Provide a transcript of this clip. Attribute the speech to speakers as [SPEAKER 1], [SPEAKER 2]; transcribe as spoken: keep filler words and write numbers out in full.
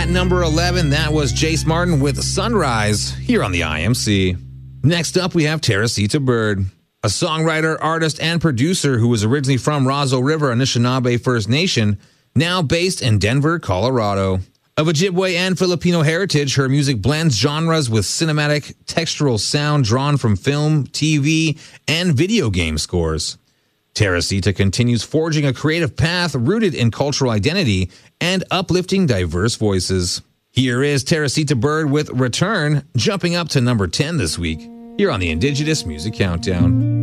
[SPEAKER 1] At number eleven, that was Jace Martin with Sunrise here on the I M C. Next up, we have Teresita Bird, a songwriter, artist, and producer who was originally from Razo River, Anishinaabe First Nation, now based in Denver, Colorado. Of Ojibwe and Filipino heritage, her music blends genres with cinematic, textural sound drawn from film, T V, and video game scores. Teresita continues forging a creative path rooted in cultural identity and uplifting diverse voices. Here is Teresita Bird with Return, jumping up to number ten this week, here on the Indigenous Music Countdown.